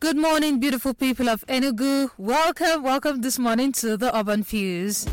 Good morning, beautiful people of Enugu. Welcome this morning to the Urban Fuse.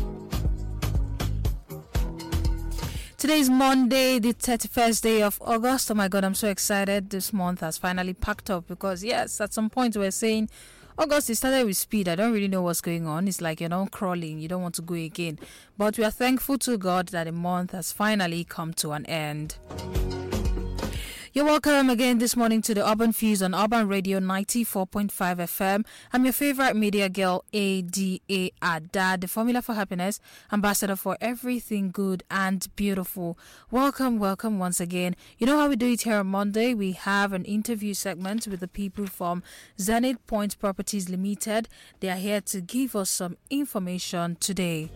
Today is Monday, the 31st day of August. Oh my God, I'm so excited. This month has finally packed up because, yes, at some point we're saying August, it started with speed. I don't really know what's going on. It's like you're not crawling. You don't want to go again. But we are thankful to God that the month has finally come to an end. You're welcome again this morning to the Urban Fuse on Urban Radio 94.5 FM. I'm your favorite media girl, Ada Ada, the formula for happiness, ambassador for everything good and beautiful. Welcome once again. You know how we do it here on Monday? We have an interview segment with the people from Zenith Point Properties Limited. They are here to give us some information today.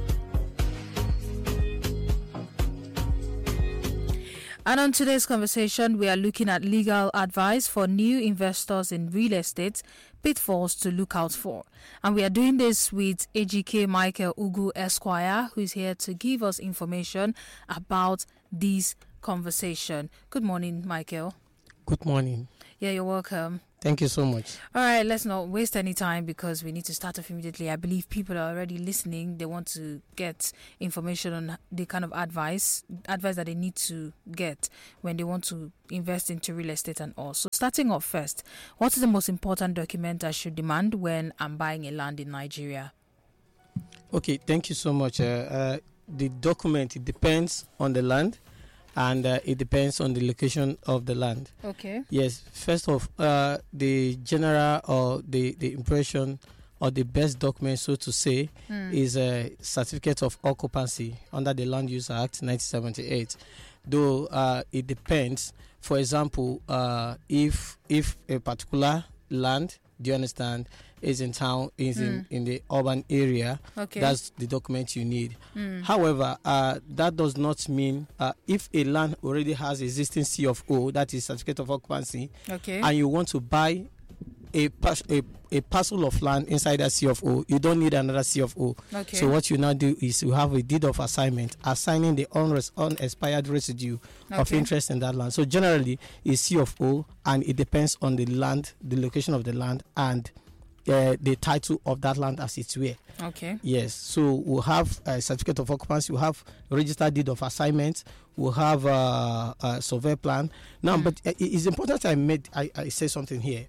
And on today's conversation, we are looking at legal advice for new investors in real estate, pitfalls to look out for. And we are doing this with AGK Michael Ugu Esquire, who is here to give us information about this conversation. Good morning, Michael. Good morning. Yeah, you're welcome. Thank you so much. All right, let's not waste any time because we need to start off immediately. I believe people are already listening. They want to get information on the kind of advice that they need to get when they want to invest into real estate and all. So starting off first, what is the most important document I should demand when I'm buying a land in Nigeria? Okay, thank you so much. The document, it depends on the land. And it depends on the location of the land. Okay. Yes. First off, the general or the impression or the best document, so to say, is a certificate of occupancy under the Land Use Act 1978. Though it depends. For example, if a particular land, do you understand, is in town, is in the urban area, okay, that's the document you need. However, that does not mean if a land already has existing CFO, that is certificate of occupancy, okay, and you want to buy a parcel of land inside that CFO, you don't need another CFO. Okay. So what you now do is you have a deed of assignment assigning the unexpired residue of interest in that land. So generally, it's CFO, and it depends on the land, the location of the land, and the title of that land as it's where. Okay. Yes. So we'll have a certificate of occupancy. We'll have registered deed of assignment. We'll have a survey plan. Now, but it's important I say something here.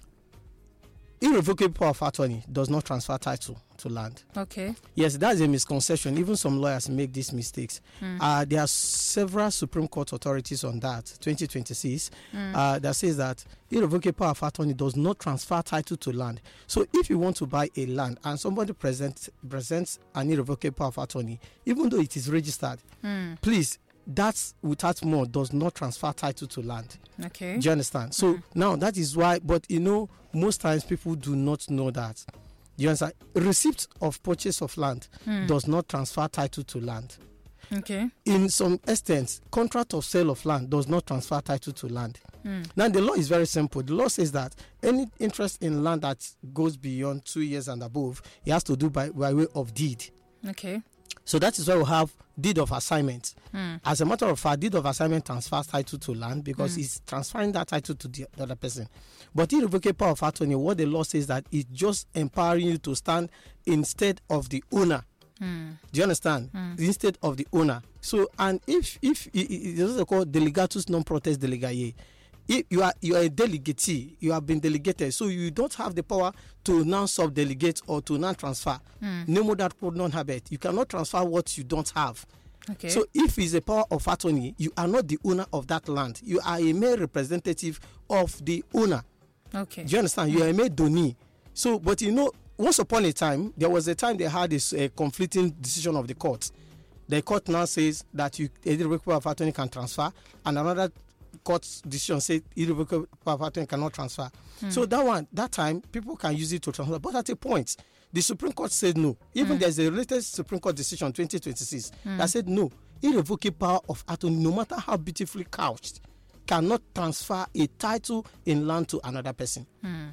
Irrevocable power of attorney does not transfer title to land. Okay. Yes, that's a misconception. Even some lawyers make these mistakes. There are several Supreme Court authorities on that, 2026, that says that irrevocable power of attorney does not transfer title to land. So if you want to buy a land and somebody presents an irrevocable power of attorney, even though it is registered, please, that without more does not transfer title to land. Okay. Do you understand? So now that is why, but most times people do not know that. Do you understand? Receipt of purchase of land does not transfer title to land. Okay. In some extent, contract of sale of land does not transfer title to land. Now the law is very simple. The law says that any interest in land that goes beyond 2 years and above, it has to do by way of deed. Okay. So that is why we have deed of assignment. As a matter of fact, deed of assignment transfers title to land because it's transferring that title to the other person. But irrevocable power of attorney, what the law says that it's just empowering you to stand instead of the owner. Do you understand? Instead of the owner. So, and if it is called delegatus non protest delegaye. If you are a delegatee, you have been delegated, so you don't have the power to now sub-delegate or to now transfer. No more that could not have it. You cannot transfer what you don't have. Okay. So if it's a power of attorney, you are not the owner of that land. You are a mere representative of the owner. Okay. Do you understand? You are a mere donee. So, but once upon a time, there was a time they had this conflicting decision of the court. The court now says that a irrevocable power of attorney can transfer, and another court's decision says irrevocable power of attorney cannot transfer. So that time, people can use it to transfer. But at a point, the Supreme Court said no. Even there's a latest Supreme Court decision, 2026, that said no. Irrevocable power of attorney, no matter how beautifully couched, cannot transfer a title in land to another person.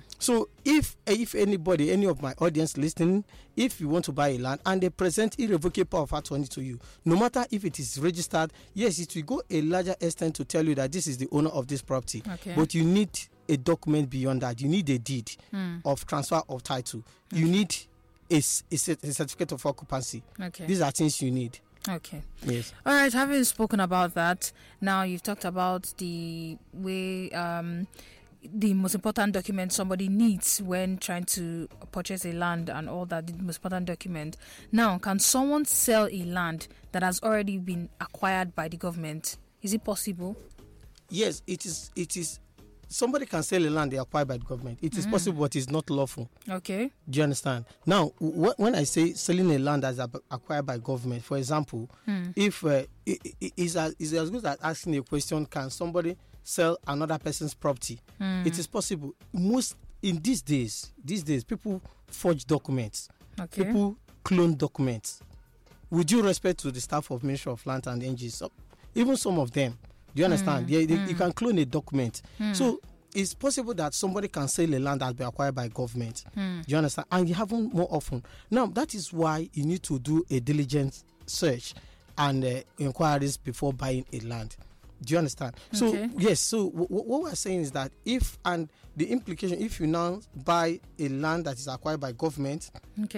So if anybody, any of my audience listening, if you want to buy a land and they present irrevocable power of attorney to you, no matter if it is registered, yes, it will go a larger extent to tell you that this is the owner of this property. Okay. But you need a document beyond that. You need a deed of transfer of title. You need a certificate of occupancy. Okay. These are things you need. Okay. Yes. All right. Having spoken about that, now you've talked about the way the most important document somebody needs when trying to purchase a land and all that. The most important document. Now, can someone sell a land that has already been acquired by the government? Is it possible? Yes, it is. Somebody can sell a land they acquired by the government. It is possible, but it's not lawful. Okay. Do you understand? Now, when I say selling a land that's acquired by government, for example, if it is as good as asking a question, can somebody sell another person's property? It is possible. In these days, people forge documents. Okay. People clone documents. With due respect to the staff of Ministry of Land and NGs, even some of them. Do you understand? You can clone a document. So it's possible that somebody can sell a land that's been acquired by government. Do you understand? And you haven't more often. Now, that is why you need to do a diligent search and inquiries before buying a land. Do you understand? So, yes. So what we're saying is that if the implication, if you now buy a land that is acquired by government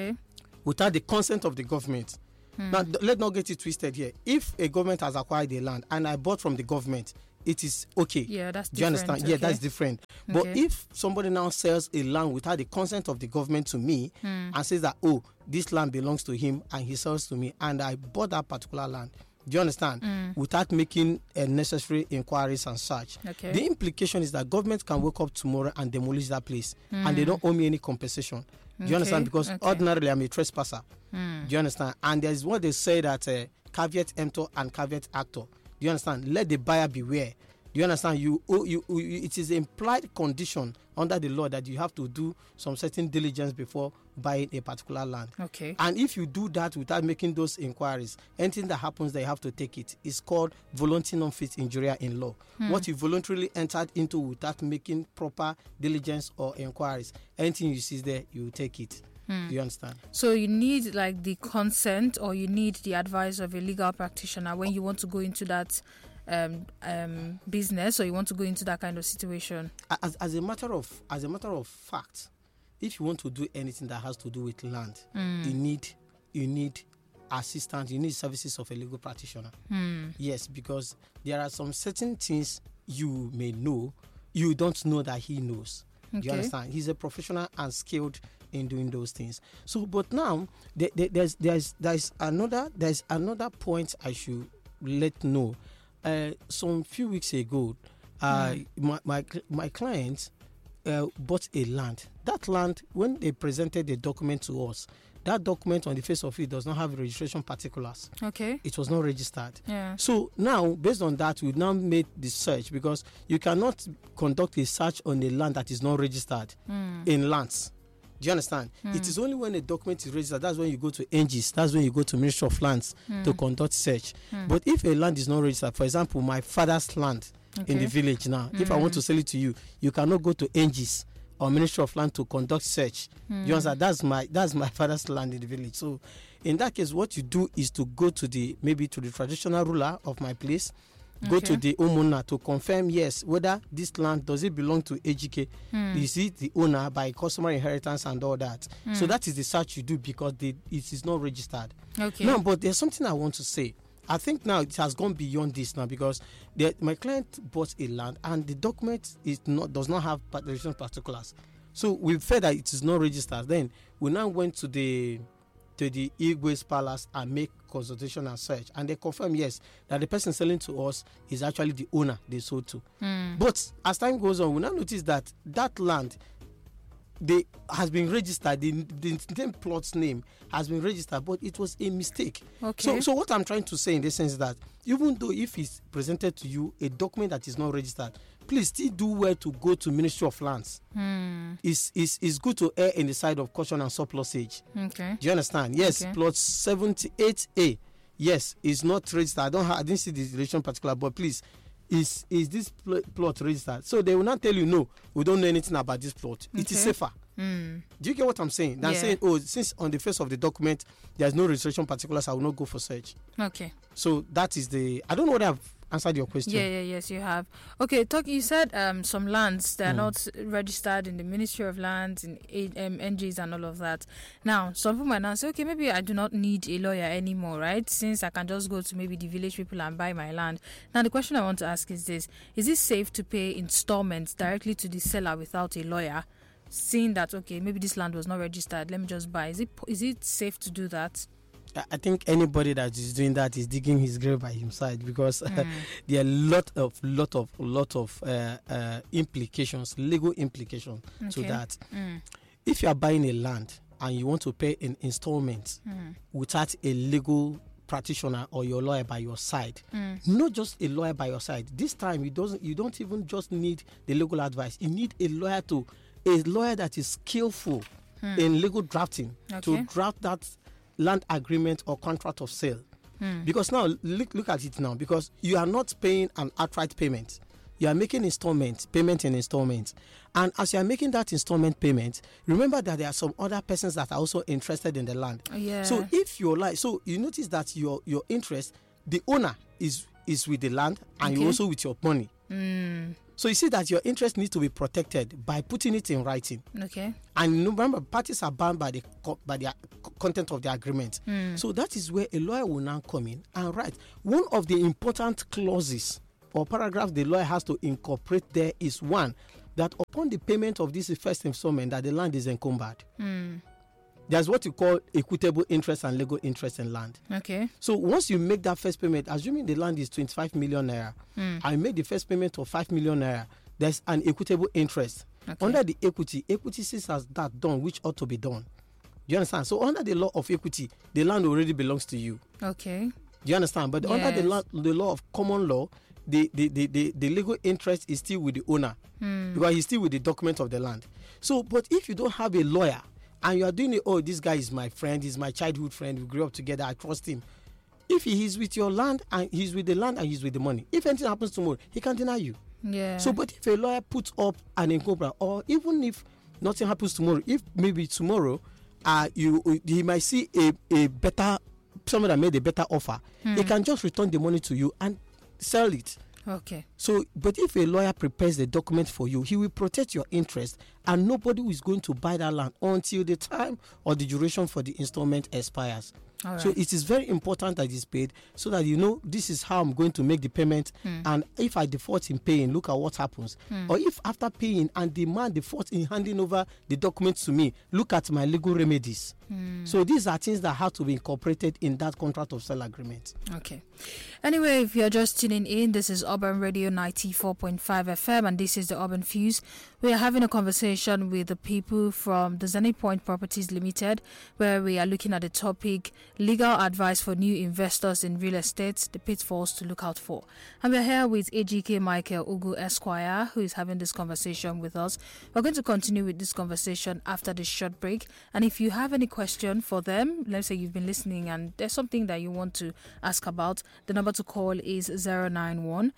without the consent of the government, now, let's not get it twisted here. If a government has acquired a land and I bought from the government, it is okay. Yeah, that's different. Do you understand? Okay. Yeah, that's different. But if somebody now sells a land without the consent of the government to me and says that, oh, this land belongs to him and he sells to me and I bought that particular land, do you understand? Without making necessary inquiries and such. Okay. The implication is that government can wake up tomorrow and demolish that place and they don't owe me any compensation. Do you understand? Because ordinarily I'm a trespasser. Do you understand? And there's what they say that caveat emptor and caveat actor. Do you understand? Let the buyer beware. Do you understand? It is an implied condition under the law that you have to do some certain diligence before buying a particular land. Okay. And if you do that without making those inquiries, anything that happens there, you have to take it. It's called voluntas non fit injuria in law. What you voluntarily entered into without making proper diligence or inquiries, anything you see there, you will take it. Do you understand? So you need like the consent or you need the advice of a legal practitioner when you want to go into that business or you want to go into that kind of situation. As a matter of fact, if you want to do anything that has to do with land, you need assistance, you need services of a legal practitioner. Yes, because there are some certain things you may know, you don't know that he knows. Do you understand? He's a professional and skilled in doing those things. So, but now there's another point I should let know. Some few weeks ago, my client bought a land. That land, when they presented the document to us, that document on the face of it does not have registration particulars. Okay. It was not registered. Yeah. So now, based on that, we now made the search because you cannot conduct a search on a land that is not registered in lands. Do you understand? It is only when a document is registered, that's when you go to NGs, that's when you go to Ministry of Lands to conduct search. But if a land is not registered, for example, my father's land in the village now, if I want to sell it to you, you cannot go to NGs or Ministry of Land to conduct search. You understand? That's my father's land in the village. So in that case, what you do is to go to the traditional ruler of my place, go to the homeowner to confirm, yes, whether this land, does it belong to AGK? Is it the owner by customer inheritance and all that? So that is the search you do because it is not registered. Okay. Now, but there's something I want to say. I think now it has gone beyond this now because my client bought a land and the document does not have registration particulars. So we felt that it is not registered. Then we now went to the Igwe's Palace and make consultation and search, and they confirm yes that the person selling to us is actually the owner they sold to. But as time goes on, we now notice that land has been registered. The plot's name has been registered, but it was a mistake. Okay. So what I'm trying to say in this sense is that even though if it's presented to you a document that is not registered, please still do well to go to Ministry of Lands. It's good to err in the side of caution and surplusage. Okay. Do you understand? Yes, okay. Plot 78A. Yes, it's not registered. I didn't see the registration particular, but please, is this plot registered? So they will not tell you, no, we don't know anything about this plot. Okay. It is safer. Do you get what I'm saying? Than saying, oh, since on the face of the document there's no registration particulars, I will not go for search. Okay. So that is I don't know whether answered your question? Yes, you have. Okay, you said some lands, they're not registered in the Ministry of Lands, in NGs and all of that. Now, some people might now say, okay, maybe I do not need a lawyer anymore, right? Since I can just go to maybe the village people and buy my land. Now, the question I want to ask is this. Is it safe to pay installments directly to the seller without a lawyer? Seeing that, okay, maybe this land was not registered, let me just buy. Is it safe to do that? I think anybody that is doing that is digging his grave by himself, because there are a lot of implications, legal implications to that. If you are buying a land and you want to pay in installments without a legal practitioner or your lawyer by your side, not just a lawyer by your side. This time you don't even just need the legal advice. You need a lawyer that is skillful in legal drafting to draft that land agreement or contract of sale. Because now look at it now, because you are not paying an outright payment. You are making payment in installments. And as you are making that installment payment, remember that there are some other persons that are also interested in the land. So if you notice that your interest, the owner is with the land, and you also with your money. So you see that your interest needs to be protected by putting it in writing. And remember, parties are bound by the content of the agreement. So that is where a lawyer will now come in and write. One of the important clauses or paragraph the lawyer has to incorporate there is one, that upon the payment of this first installment, that the land is encumbered. There's what you call equitable interest and legal interest in land. So once you make that first payment, assuming the land is 25 million naira, I make the first payment of 5 million naira, there's an equitable interest. Under the equity sees as that done, which ought to be done. Do you understand? So under the law of equity, the land already belongs to you. Do you understand? But under the law of common law, the legal interest is still with the owner, because he's still with the document of the land. So, but if you don't have a lawyer, and you are doing it, oh, this guy is my friend, he's my childhood friend, we grew up together, I trust him. If he is with your land, and he's with the land, and he's with the money, if anything happens tomorrow, he can deny you. So, but if a lawyer puts up an encumbrance, or even if nothing happens tomorrow, if maybe tomorrow he might see a better, someone that made a better offer, he can just return the money to you and sell it. So, but if a lawyer prepares the document for you, he will protect your interest, and nobody is going to buy that land until the time or the duration for the installment expires. So it is very important that it's paid, so that you know this is how I'm going to make the payment. And if I default in paying, look at what happens. Or if after paying and demand default in handing over the documents to me, look at my legal remedies. So these are things that have to be incorporated in that contract of sale agreement. Anyway, if you're just tuning in, this is Urban Radio 94.5 FM, and this is the Urban Fuse. We are having a conversation with the people from the Zenith Point Properties Limited, where we are looking at the topic legal advice for new investors in real estate, the pitfalls to look out for. And we're here with AGK Michael Ugu Esquire, who is having this conversation with us. We're going to continue with this conversation after this short break. And if you have any question for them, let's say you've been listening and there's something that you want to ask about, the number to call is 091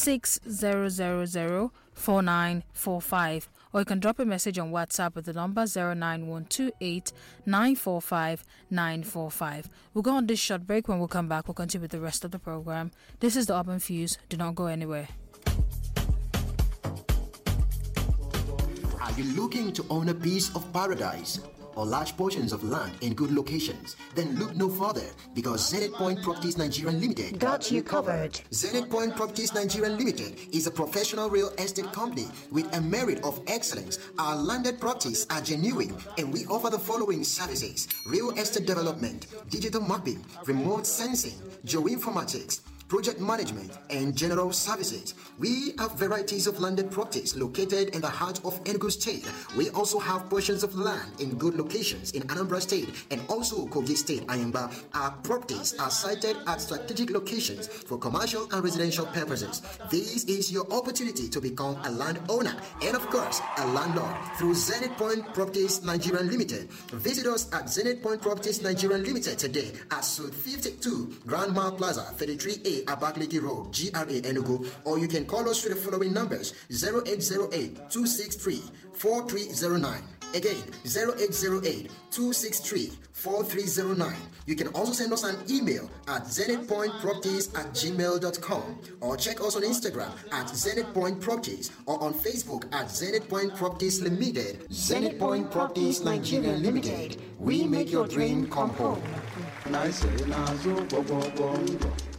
6000 4945, or you can drop a message on WhatsApp with the number 09128 945 945. We'll go on this short break. When we come back, we'll continue with the rest of the program. This is the Urban Fuse. Do not go anywhere. Are you looking to own a piece of paradise or large portions of land in good locations? Then look no further, because Zenith Point Properties Nigeria Limited got you covered. Zenith Point Properties Nigeria Limited is a professional real estate company with a merit of excellence. Our landed properties are genuine, and we offer the following services: real estate development, digital mapping, remote sensing, geoinformatics, project management, and general services. We have varieties of landed properties located in the heart of Enugu State. We also have portions of land in good locations in Anambra State and also Kogi State, Ayamba. Our properties are sited at strategic locations for commercial and residential purposes. This is your opportunity to become a landowner and, of course, a landlord through Zenith Point Properties Nigeria Limited. Visit us at Zenith Point Properties Nigeria Limited today at Suite 52, Grand Mall Plaza, 33A, Abakaliki Road, GRA Enugu, or you can call us through the following numbers: 0808 263 4309 Again, 0808-263-4309. You can also send us an email at zenithpointproperties@gmail.com or check us on Instagram at Zenith Point Properties or on Facebook at Zenith Point Properties Limited. Zenith Point Properties Nigeria Limited. We make your dream come home.